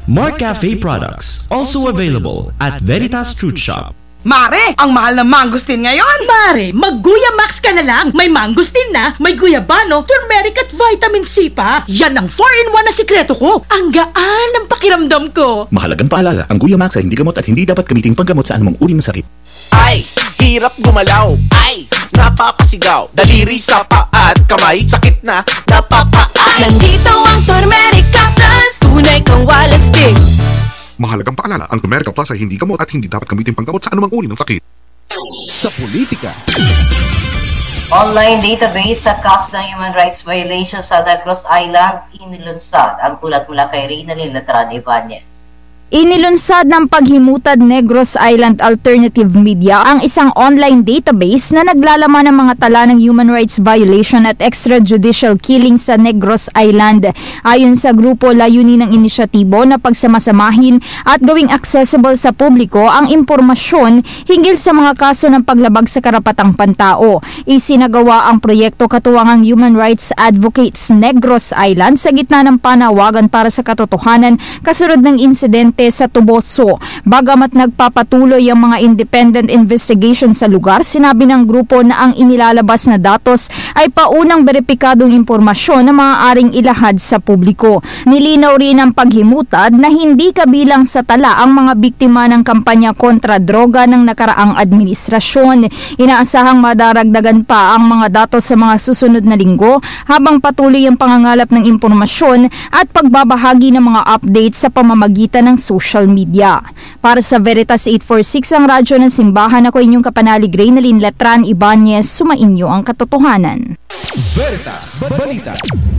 More cafe products, also available at Veritas Fruit Shop. Mare, ang mahal ng mangosteen ngayon. Mare, mag-Guya Max ka na lang. May mangosteen na, may guyabano, turmeric at vitamin C pa. Yan ang 4-in-1 na sikreto ko. Ang gaan ng pakiramdam ko. Mahalagang paalala, ang Guya Max ay hindi gamot at hindi dapat gamitin panggamot sa anumang uri ng sakit. Ay, hirap gumalaw. Ay, napapasigaw. Daliri sa paa at kamay, sakit na, napapaan. Nandito ang Turmeric Plus, tunay kang walastik. Mahalagang paalala, ang Turmeric Plus ay hindi gamot at hindi dapat gamitin panggamot sa anumang uri ng sakit. Sa politika, online database sa kaso ng human rights violation sa Negros Island, inilunsad. Ang ulat mula kay Reynalyn Latran Ibanez. Inilunsad ng Paghimutad Negros Island Alternative Media ang isang online database na naglalaman ng mga tala ng human rights violation at extrajudicial killing sa Negros Island. Ayon sa grupo, layunin ng inisyatibo na pagsamasamahin at gawing accessible sa publiko ang impormasyon hinggil sa mga kaso ng paglabag sa karapatang pantao. Isinagawa ang proyekto katuwang ang Human Rights Advocates Negros Island sa gitna ng panawagan para sa katotohanan kasunod ng insidente sa Tuboso. Bagamat nagpapatuloy ang mga independent investigation sa lugar, sinabi ng grupo na ang inilalabas na datos ay paunang beripikadong impormasyon na maaaring ilahad sa publiko. Nilinaw rin ang paghimutad na hindi kabilang sa tala ang mga biktima ng kampanya kontra droga ng nakaraang administrasyon. Inaasahang madaragdagan pa ang mga datos sa mga susunod na linggo habang patuloy ang pangangalap ng impormasyon at pagbabahagi ng mga updates sa pamamagitan ng social media. Para sa Veritas 846, ang radyo ng simbahan, ako inyong kapanalig Reynalyn Latran Ibanez, sumainyo ang katotohanan. Veritas Balita.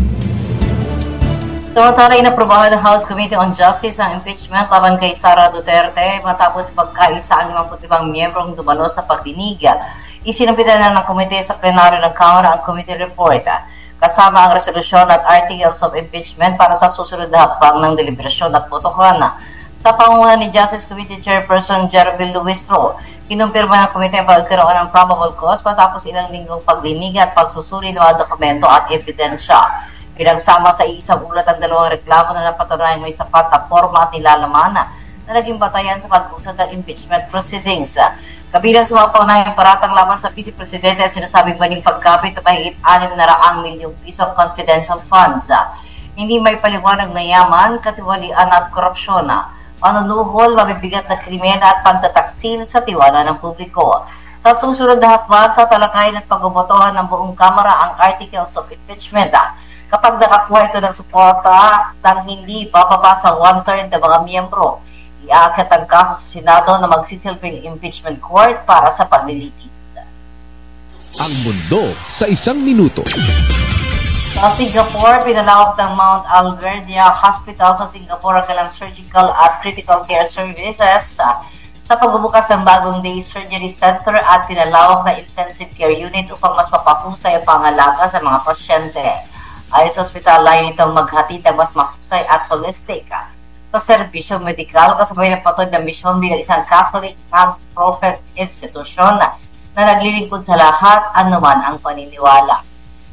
Samantala, inaprobahan ng House Committee on Justice ang impeachment laban kay Sara Duterte matapos pagkaisa ang 55 miyembrong dumalo sa pagdinig. Isinumpitan na ng komite sa plenaryo ng Kamara ang committee report kasama ang resolusyon at articles of impeachment para sa susunod na hakbang ng deliberasyon at botohan. Sa pangunguna ni Justice Committee Chairperson Jervil Luistro, kinumpirma ng komite ang pagkaroon ng probable cause matapos ilang linggong pagdinig at pagsusuri ng mga dokumento at ebidensya. Pinagsama sa isang ulat ang dalawang reklamo na napatunayang may sapat na forma at nilalaman na naging batayan sa pag-usad ng impeachment proceedings. Kabilang sa mga paunahing paratang laban sa Vice Presidente at sinasabing maling pagkapit na mahigit 600 milyong pisong confidential funds. Hindi may paliwanag na yaman, katiwalian at korupsyon. Manunuhol, mabibigat na krimen at pagtataksil sa tiwala ng publiko. Sa susunod na hakbang, tatalakayin at pagbobotohan ng buong Kamara ang articles of impeachment. Kapag nakakuha ito ng suporta ng hindi bababa sa 1/3 ng mga miyembro, iaakit ang kaso sa Senado na magsisilbing impeachment court para sa paglilitis. Ang mundo sa isang minuto. Sa Singapore, pinalawak ng Mount Alvernia Hospital sa Singapore ang kailang surgical at critical care services sa pagbubukas ng bagong day surgery center at pinalawak na intensive care unit upang mas mapahusay ang pangalaga sa mga pasyente. Ayon sa ospital, layo nitong maghatid ng mas mahusay at holistic sa serbisyo medikal kasabay ng patuloy na misyon bilang isang Catholic non-profit institusyon na naglilingkod sa lahat anuman ang paniniwala.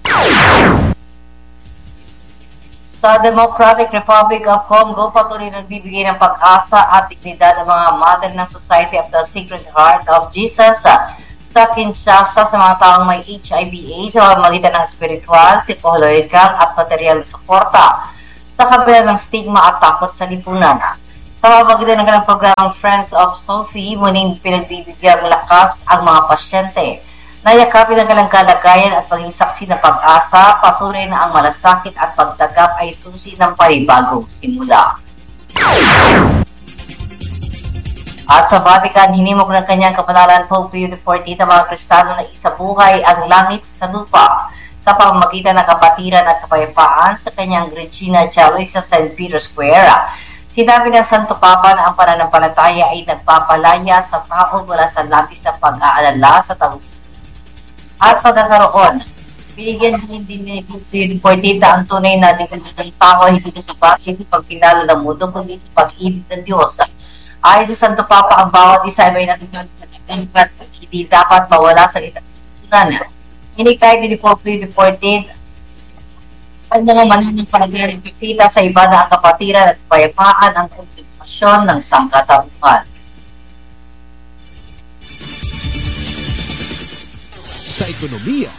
Sa Democratic Republic of Congo, patuloy nagbibigay ng pag-asa at dignidad ng mga Mother ng Society of the Sacred Heart of Jesus sa Kinshasa sa mga taong may HIV/AIDS sa pamamagitan ng spiritual, psikologikal at material suporta sa kabila ng stigma at takot sa lipunan. Sa pamamagitan ng kanilang programang Friends of Sophie, muling pinagbibigyan ng lakas ang mga pasyente. Nayakapin ang kanilang kalagayan at maging saksi ng pag-asa, patuloy na ang malasakit at pagtagap ay susi ng panibagong simula. At sa Vatican, hinimok ng kanyang kapanalan Pope Leo XIV ang mga Kristiyano na isabuhay ang langit sa lupa sa pamamagitan ng kapatiran at kapayapaan sa kanyang Regina Coeli sa St. Peter's Square. Sinabi ng Santo Papa na ang pananampalataya ay nagpapalaya sa tao mula sa labis na pag-aalala sa at pagkakaroon. Binigyan din ni Portita ang tunay na dignidad ng tao hindi sa base sa pagkilala ng mundo kundi sa pag-ibig ng Diyos. Ayon sa Santo Papa, ang bawat isa ay may natutunan at hindi dapat mawala sa itapunan. Hinikay din ni Pope Leo XIV Ang mga mananampalatayang ipikita sa iba na ang kapatiran at kapayapaan ang kontribusyon ng sangkatauhan. Sa ekonomiya,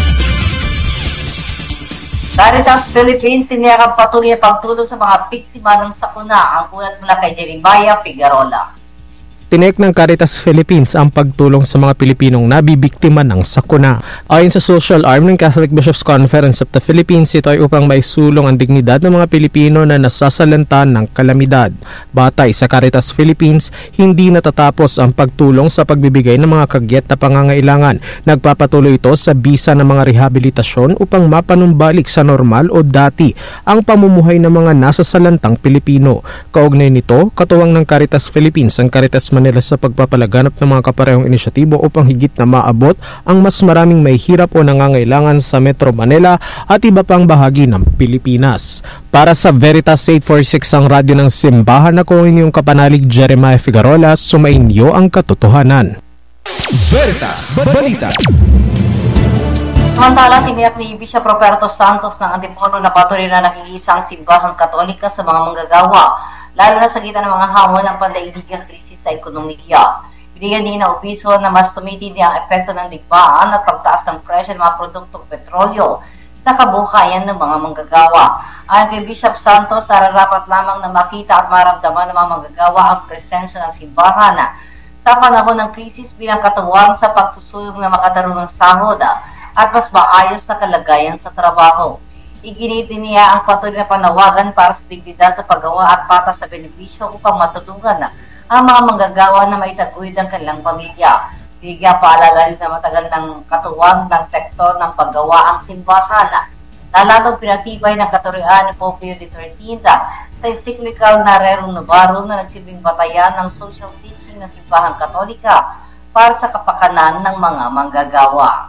Caritas Philippines siniyakang patuloy na pagtulong sa mga biktima ng sakuna. Ang ulat mula kay Jeremiah Figueroa. Tinek ng Caritas Philippines ang pagtulong sa mga Pilipinong nabibiktima ng sakuna. Ayon sa social arm ng Catholic Bishops' Conference of the Philippines, ito ay upang maisulong ang dignidad ng mga Pilipino na nasasalanta ng kalamidad. Batay sa Caritas Philippines, hindi natatapos ang pagtulong sa pagbibigay ng mga kagyat na pangangailangan. Nagpapatuloy ito sa bisa ng mga rehabilitasyon upang mapanumbalik sa normal o dati ang pamumuhay ng mga nasasalantang Pilipino. Kaugnay nito, katuwang ng Caritas Philippines ang Caritas Manila sa pagpapalaganap ng mga kaparehong inisyatibo upang higit na maabot ang mas maraming may hirap o nangangailangan sa Metro Manila at iba pang bahagi ng Pilipinas. Para sa Veritas 846 ang radyo ng simbahan, ako inyong kapanalig Jeremiah Figueroa, sumainyo ang katotohanan. Veritas Balita. Samantala, tiniyak ni Bishop Roberto Santos ng Antipolo na patuloy na nakikiisa ang simbahang Katolika sa mga manggagawa, lalo na sa gitna ng mga hamon ng pandaigdigang krisis sa ekonomiya. Binigyan din na opiso na mas tumitindi ang epekto ng digmaan at pagtaas ng presyo ng mga produktong petrolyo sa kabuhayan ng mga manggagawa. Ayon kay Bishop Santos, nararapat lamang na makita at maramdaman ng mga manggagawa ang presensya ng simbahan sa panahon ng krisis bilang katuwang sa pagsusulong na makatarungang sahod at mas maayos na kalagayan sa trabaho. Iginitin niya ang patuloy na panawagan para sa dignidad sa paggawa at patas na benepisyo upang matulungan ang mga manggagawa na maitaguyod ang kanilang pamilya. Bigyan paalala rin na matagal ng katuwang ng sektor ng paggawa ang simbahan. Lalatong pinatibay ng katurian ni Pope Leo XIII sa encyclical na Rerum Novarum na nagsilbing batayan ng social teaching ng simbahang Katolika para sa kapakanan ng mga manggagawa.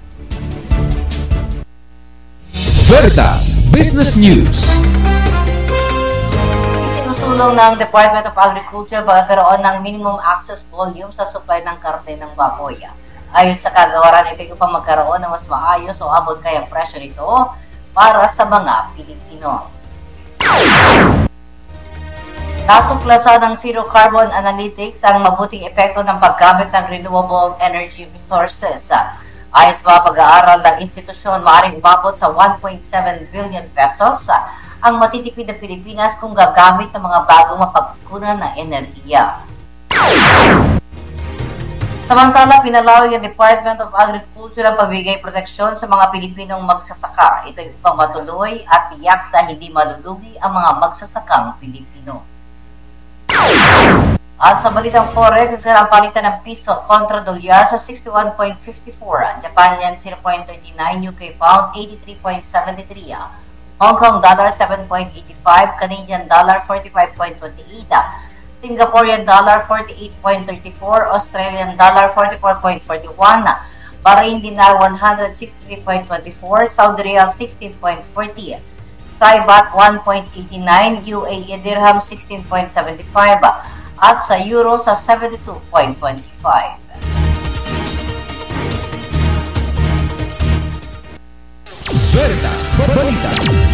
Veritas Business News. Isinusulong ng Department of Agriculture pagkakaroon ng minimum access volume sa supply ng karne ng baboy. Ayon sa kagawaran, ito upang magkaroon ng mas maayos o abot kayang presyo nito para sa mga Pilipino. Natuklasan ng Zero Carbon Analytics ang mabuting epekto ng paggamit ng renewable energy resources. Ayon sa mga pag-aaral ng institusyon, maaaring umabot sa 1.7 billion pesos ang matitipid ng Pilipinas kung gagamit ng mga bagong mapagkukunan ng enerhiya. Samantala, pinalawig ang Department of Agriculture ang pagbigay proteksyon sa mga Pilipinong magsasaka. Ito ay upang matuloy at tiyak na hindi malulugi ang mga magsasakang Pilipino. At sa balitang Forex, nagsara ang palitan ng piso kontra dolyar sa 61.54, Japan yen 0.39, UK pound 83.73, Hong Kong dollar 7.85, Canadian dollar 45.28, Singaporean dollar 48.34, Australian dollar 44.41, Bahrain dinar 163.24, Saudi riyal 16.40, Thai baht 1.89, UAE dirham 16.75, at sa euro sa 72.25. Veritas Balita.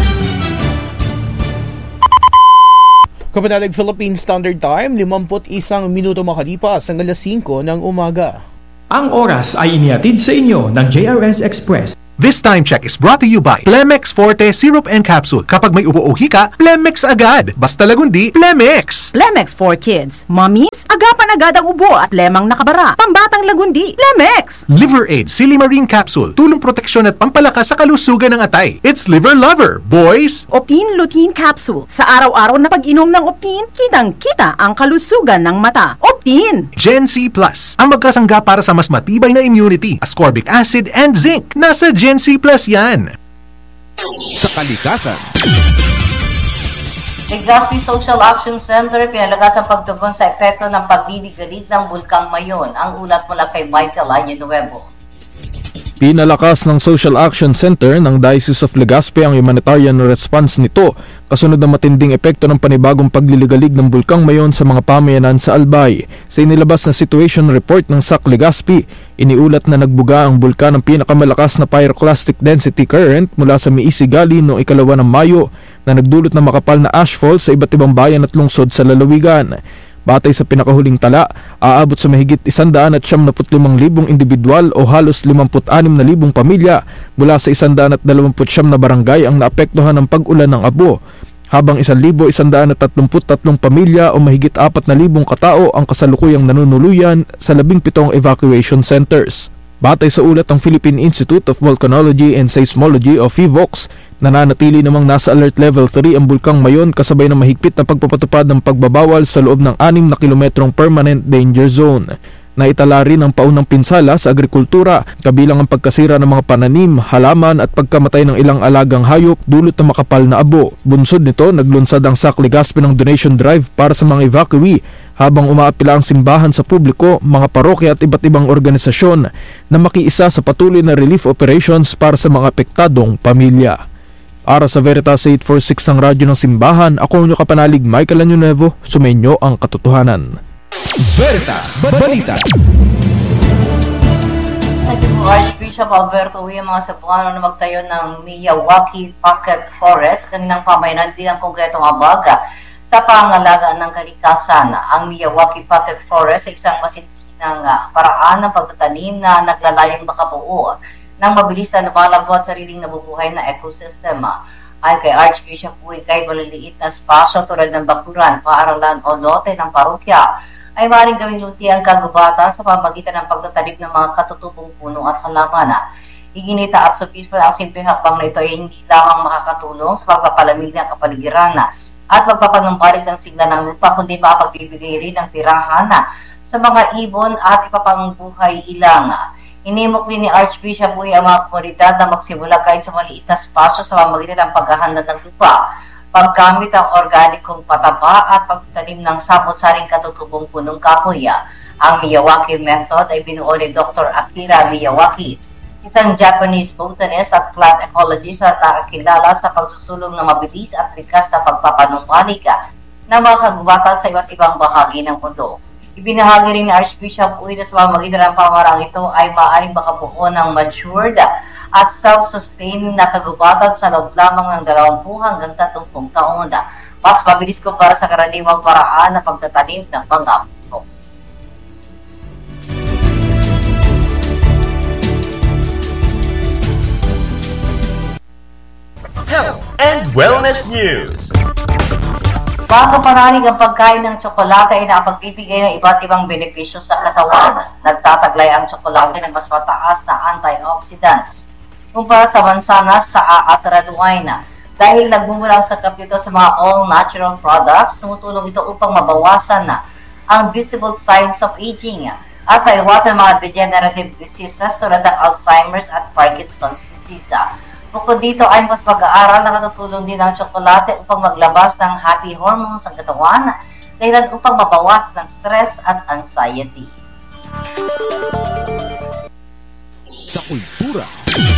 Kapanalig Philippine Standard Time, 51 minuto makalipas ang alas 5 ng umaga. Ang oras ay inihatid sa inyo ng JRS Express. This time check is brought to you by Plemex Forte Syrup and Capsule. Kapag may ubo o hika, Plemex agad. Basta lagundi, Plemex. Plemex for kids. Mommies, agapan agad ang ubo at lemang nakabara. Pambatang lagundi, Plemex. Liver Aid Silimarine Capsule. Tulong proteksyon at pampalakas sa kalusugan ng atay. It's Liver Lover, boys. Optin Lutein Capsule. Sa araw-araw na pag-inom ng Optin, kitang-kita ang kalusugan ng mata. Optin. Gen C Plus. Ang magkasangga para sa mas matibay na immunity. Ascorbic acid and zinc. Nasa Gen C Plus yan. Sa kalikasan, Legazpi Social Action Center pinalakas ang pagtugon sa epekto ng pagdidigalig ng Bulkang Mayon. Ang ulat mula kay Michael Año Nuevo. Pinalakas ng Social Action Center ng Diocese of Legazpi ang humanitarian response nito kasunod ng matinding epekto ng panibagong pagliligalig ng Bulkang Mayon sa mga pamayanan sa Albay. Sa inilabas na situation report ng SAC Legazpi, iniulat na nagbuga ang bulkan ng pinakamalakas na pyroclastic density current mula sa Miisigali noong 2 Mayo na nagdulot ng makapal na ashfall sa iba't ibang bayan at lungsod sa lalawigan. Batay sa pinakahuling tala, aabot sa mahigit 175,000 individual o halos 56,000 pamilya mula sa 129 na barangay ang naapektuhan ng pag-ulan ng Abo, habang 1,133 pamilya o mahigit 4,000 katao ang kasalukuyang nanunuluyan sa 17 evacuation centers. Batay sa ulat ng Philippine Institute of Volcanology and Seismology o PHIVOLCS, nananatili namang nasa alert level 3 ang Bulkang Mayon kasabay ng mahigpit na pagpapatupad ng pagbabawal sa loob ng 6 na kilometrong permanent danger zone. Naitala rin ang paunang pinsala sa agrikultura, kabilang ang pagkasira ng mga pananim, halaman at pagkamatay ng ilang alagang hayop dulot ng makapal na abo. Bunsod nito, naglunsad ang SAC Legazpi ng donation drive para sa mga evacuee, habang umaapila ang simbahan sa publiko, mga parokya at iba't ibang organisasyon na makiisa sa patuloy na relief operations para sa mga apektadong pamilya. Para sa Veritas 846 ang radyo ng simbahan, ako nyo kapanalig Michael Añonevo, sumainyo ang katotohanan. Veritas Balita. Archbishop Alberto Uy ang mga Cebuano na magtayo ng Miyawaki Pocket Forest kaninang pamayanan din ang konkretong abaga sa pangalagaan ng kalikasan. Ang Miyawaki Pocket Forest ay isang masinsinang paraan ng pagtatanim na naglalayong makabuo ng mabilis na lumalago at sariling nabubuhay na ecosystem. Ayon kay Archbishop Uy, kahit maliliit na spasyo tulad ng bakuran, paaralan o lote ng parokya ay maaaring gawing lunti ang kagubatan sa pamamagitan ng pagtatanim ng mga katutubong puno at halaman. Iginita Arsobispo ang simpleng hakbang na ito ay hindi lamang makakatulong sa pagpapalamig ng kapaligiran at pagpapanumbalik ng sigla ng lupa, kundi makapagbibigay rin ng tirahan sa mga ibon at ipapangbuhay ilang. Inimok din ni Archbishop Uy ang mga komunidad na magsimula kahit sa maliit na spasyo sa pamamagitan ng paghahanda ng lupa, paggamit ang organikong pataba at pagtanim ng samot-saring katutubong punong kahoy. Ang Miyawaki method ay binuo ni Dr. Akira Miyawaki, isang Japanese botanist at plant ecologist na nakakilala sa pagsusulong ng mabilis at likas sa pagpapanumbalik ng mga kagubatan sa iba't ibang bahagi ng mundo. Ibinahagi rin ni Archbishop Uy na sa pamamagitan ng pamarang ito ay maaaring makabuo ng matured at self-sustaining na kagubatan sa loob lamang ng 20 hanggang 30 taon. Mas mabilis kumpara sa karaniwang paraan na pagtatanim ng mga puno. Health and Wellness News. Pagkapanalig ang pagkain ng tsokolate ay nakapagbibigay ng iba't ibang benepisyo sa katawan. Nagtataglay ang tsokolate ng mas mataas na antioxidants kumpara sa mansanas sa at red wine. Dahil nagmumula sa kapito sa mga all-natural products, tumutulong ito upang mabawasan ang visible signs of aging at maiwasan mga degenerative diseases tulad ng Alzheimer's at Parkinson's disease. Bukod dito ay mas pag-aaral na katutulong din ang tsokolate upang maglabas ng happy hormones ang katawan, dahilan upang mabawas ng stress at anxiety. Sa kultura.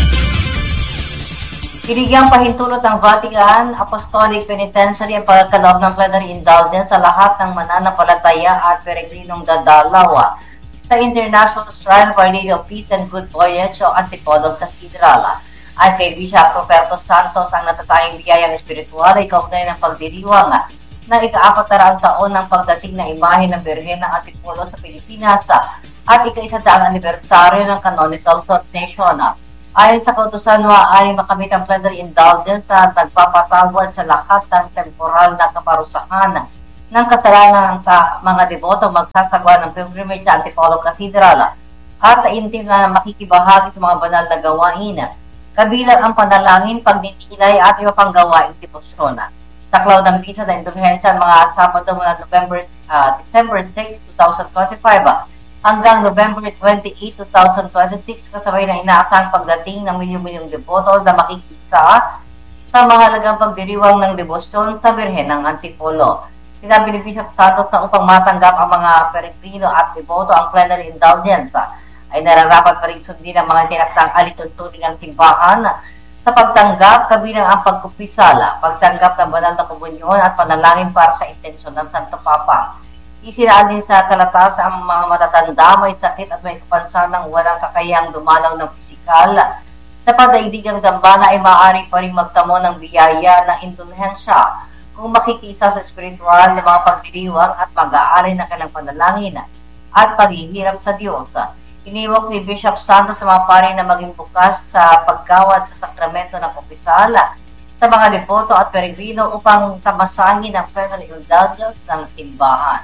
Binigyang pahintulot ng Vatican Apostolic Penitentiary ang pagkaloob ng plenary indulgence sa lahat ng mananampalataya at peregrinong dadalaw sa International Shrine of Our Lady of Peace and Good Voyage o Antipolo Cathedral. At kay Bishop Roberto Santos, ang natatanging biyayang espiritual ay kaugnay ng pagdiriwang na ika-400 taon ng pagdating ng imahe ng Birhen ng Antipolo sa Pilipinas at ika-100 anibersaryo ng canonical ordination. Ayon sa kautusan, maaari makamit ang plenary indulgence na nagpapatawad sa lahat ng temporal na kaparusahan ng kasalanan ng mga deboto magsasagawa ng pilgrimage sa Antipolo Cathedral at intim na makikibahagi sa mga banal na gawain, kabilang ang panalangin, pagninilay at iba pang gawaing debosyon. Sa Cloud ng Misa na Indulhensya mga Sabado mula December 6, 2025 hanggang November 28, 2026, kasabay na inaasang pagdating ng milyong-milyong deboto na makikisa sa mahalagang pagdiriwang ng debosyon sa Birhen ng Antipolo. Sinabi ni Bishop Santos na upang matanggap ang mga peregrino at deboto ang plenary indulgence ay nararapat pa rin sundin ang mga tinaktang alituntunin ng simbahan sa pagtanggap kabilang ang pagkupisala, pagtanggap ng banal na komunyon at panalangin para sa intensyon ng Santo Papa. Isinaan din sa kalatasan ang mga matatanda, may sakit at may kapansanang walang kakayang dumalaw ng pisikal. Sa padaigdigang dambana ay maaari pa rin magtamo ng biyaya ng indulhensya kung makikisa sa spiritual na mga pagdiriwang at mag-aari na kanilang panalangin at paghihirap sa Diyos. Iniwag ni Bishop Santos sa mga pari na maging bukas sa paggawad sa sakramento ng opisala sa mga devoto at peregrino upang tamasahin ang personal indulgence ng simbahan.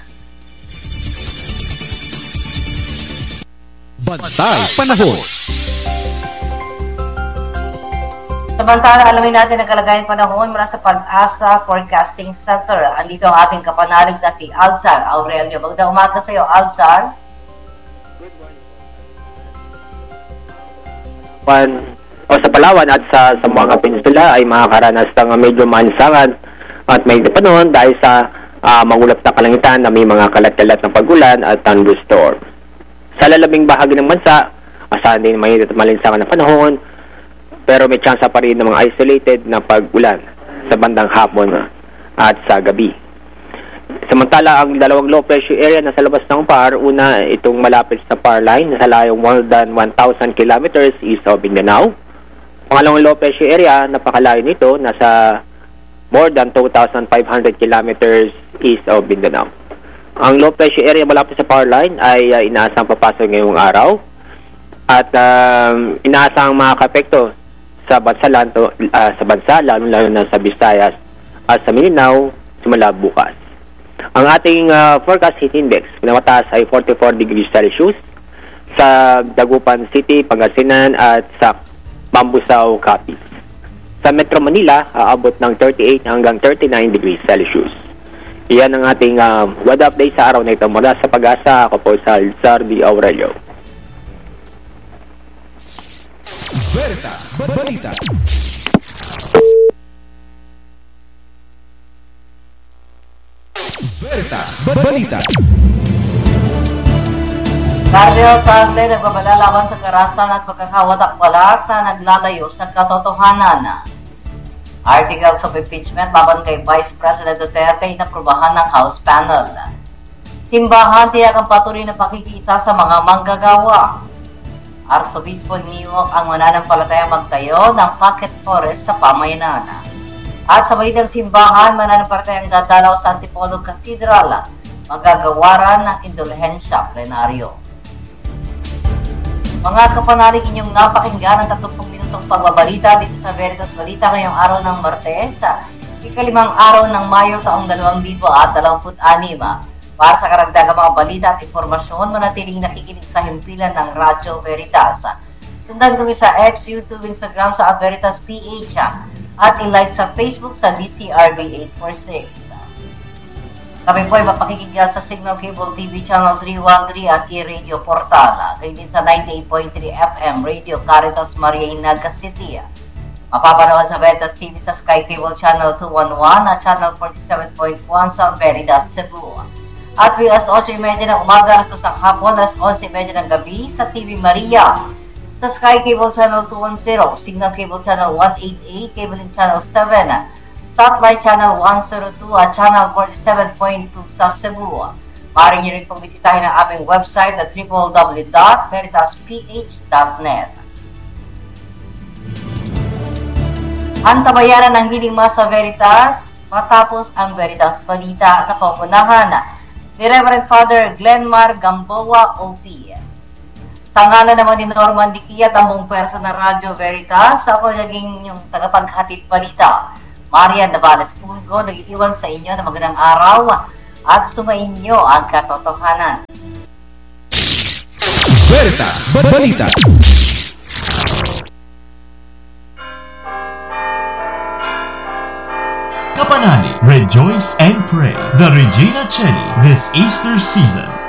Bantay Panahon. Samantala, alamin natin ang kalagayan panahon mula sa Pag-asa Forecasting Center. Andito ang ating kapanalig na si Alzar Aurelio. Magandang umaga sa iyo, Alzar. Sa Palawan at sa Zamboanga Peninsula ay makakaranas ng medyo maansagan at may panahon dahil sa magulap na kalangitan na may mga kalat-kalat ng pagulan at thunderstorm. Sa lalabing bahagi ng bansa, asahan din mainit at malinsangan ng panahon, pero may tsansa pa rin ng mga isolated na pag-ulan sa bandang hapon at sa gabi. Samantala, ang dalawang low pressure area na sa labas ng PAR, una itong malapit sa PAR line, nasa layong more than 1,000 kilometers east of Mindanao. Pangalawang low pressure area, napakalayo nito, nasa more than 2,500 kilometers east of Mindanao. Ang low pressure area malapit sa PAR line ay inaasang papasok ngayong araw at inaasang makakapekto sa bansa, lalo na sa Visayas at sa Mindanao simula bukas. Ang ating forecast heat index, pinamataas ay 44 degrees Celsius sa Dagupan City, Pangasinan at sa Mambusaw, Capiz. Sa Metro Manila, aabot ng 38 hanggang 39 degrees Celsius. Iyan ang ating weather update sa araw na ito. Mula sa Pag-asa, ako po sa Alzar D. Aurelio. Veritas Balita. Veritas Balita. Cardinal Tagle nagbabala laban sa karahasan at pagkakawatak-walak na naglalayo sa katotohanan. Articles of impeachment laban kay Vice President Duterte inaprubahan ng House panel. Simbahan tiyak ang patuloy na pakikisa sa mga manggagawa. Arsobispo Niwok ang mananampalatayang magtayo ng pocket forest sa pamayanan. At sa balitang simbahan, mananampalatayang dadalaw sa Antipolo Cathedral, magagawaran ng indulhensya plenaryo. Mga kapanalig, inyong napakinggan ang 30 minutong pagbabalita dito sa Veritas Balita ngayong araw ng Martes, ikalimang araw ng Mayo taong 2026. Para sa karagdagang mga balita at informasyon, manatiling nakikinig sa himpilan ng Radyo Veritas. Sundan kami sa X, YouTube, Instagram sa Veritas PH at i-like sa Facebook sa DCRB 846. Kami po ay mapakikigyan sa Signal Cable TV Channel 313 at i-Radio Portal. Ganyan din sa 98.3 FM Radio Caritas Maria Inaga City. Mapapanood sa Veritas TV sa Sky Cable Channel 211 at Channel 47.1 sa Veritas Cebu. At alas 8:30 ng umaga, alas 2 ng hapon, alas 11:30 ng gabi sa TV Maria. Sa Sky Cable Channel 210, Signal Cable Channel 188, Cable in Channel 7, Satellite Channel 102 at Channel 47.2 sa Cebu. Maaari niyo rin pong bisitahin ang aming website at www.veritasph.net. Antabayaran ng hiling masa Veritas matapos ang Veritas Balita na pangunahan ni Reverend Father Glenmar Gamboa OP. Sa ngalan naman ni Norman Dikia, tamong pwersa ng Radyo Veritas, ako naging yung tagapaghatid balita. Marian Navales Pulgo, nag-iiwan sa inyo na magandang araw at sumainyo ang katotohanan. Veritas Balita. Kapanani, rejoice and pray. The Regina Cheli this Easter season.